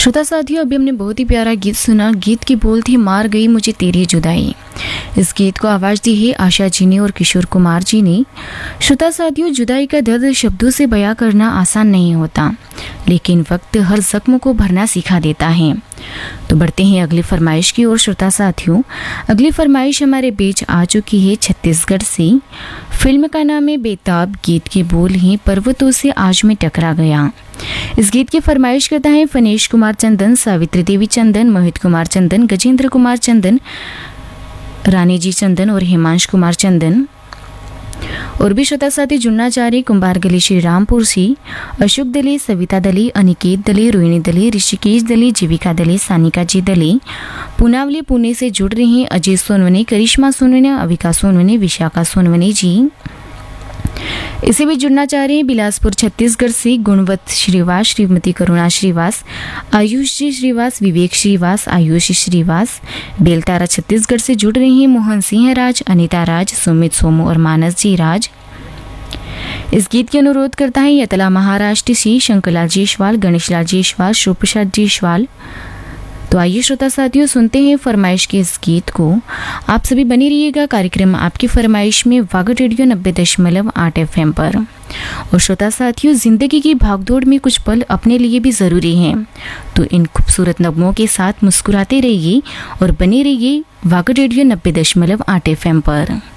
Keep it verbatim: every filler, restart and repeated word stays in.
श्रोता साथियों, अभी हमने बहुत ही प्यारा गीत सुना। गीत की बोल थी मार गई मुझे तेरी जुदाई। इस गीत को आवाज़ दी है आशा जी ने और किशोर कुमार जी ने। श्रोता साथियों, जुदाई का दर्द शब्दों से बयां करना आसान नहीं होता, लेकिन वक्त हर जख्म को भरना सिखा देता है। तो बढ़ते हैं अगली फरमाइश की ओर। श्रोता साथियों, अगली फरमाइश हमारे बीच आ चुकी है छत्तीसगढ़ से। फिल्म का नाम है बेताब। गीत के बोल हैं पर्वतों से आज मैं टकरा गया। इस गीत की फरमाइश करता है फनेश कुमार चंदन, सावित्री देवी चंदन, मोहित कुमार चंदन, गजेंद्र कुमार चंदन, रानी जी चंदन और हिमांश कुमार चंदन। और भी श्रोता साथी जुड़ना चाह रहे कुंभार गली श्री रामपुर से अशोक दले, सविता दले, अनिकेत दले, रोहिणी दले, ऋषिकेश दले, जीविका दले, सानिका जी दले। पुनावली पुणे से जुड़ रहे हैं अजय सोनवने, करिश्मा सोनवने, अविका सोनवने, विशाखा सोनवने जी। इसे भी जुड़ना चाह रहे हैं बिलासपुर छत्तीसगढ़ से गुणवंत श्रीवास, श्रीमती करुणा श्रीवास, आयुष जी श्रीवास, विवेक श्रीवास, आयुष श्रीवास। बेलतारा छत्तीसगढ़ से जुड़ रहे हैं मोहन सिंह राज, अनिता राज, सुमित सोमू और मानस जी राज। इस गीत के अनुरोध करता है यतला महाराष्ट्र से शंकरलाल जयसवाल, गणेशलाल जयसवाल, शिवप्रसाद जयसवाल। तो आइए श्रोता साथियों, सुनते हैं फरमाइश के इस गीत को। आप सभी बनी रहिएगा कार्यक्रम आपकी फरमाइश में वागड़ रेडियो नब्बे दशमलव आठ एफ एम पर। और श्रोता साथियों, जिंदगी की भागदौड़ में कुछ पल अपने लिए भी ज़रूरी हैं, तो इन खूबसूरत नगमों के साथ मुस्कुराते रहिए और बने रहिए वागड़ रेडियो नब्बे दशमलव आठ एफ एम पर।